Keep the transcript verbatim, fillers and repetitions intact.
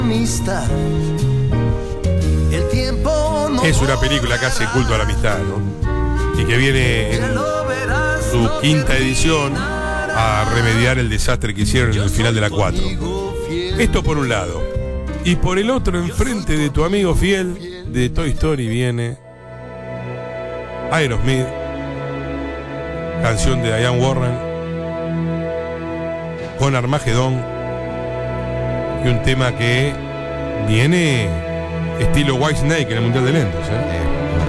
amistad. El tiempo no es una película que hace culto a la amistad, ¿no? Y que viene en su quinta edición a remediar el desastre que hicieron en el final de la cuatro. Esto por un lado. Y por el otro, enfrente de tu amigo fiel de Toy Story, viene Aerosmith, canción de Diane Warren, con Armagedón, y un tema que viene estilo Whitesnake en el Mundial de Lentos, ¿eh?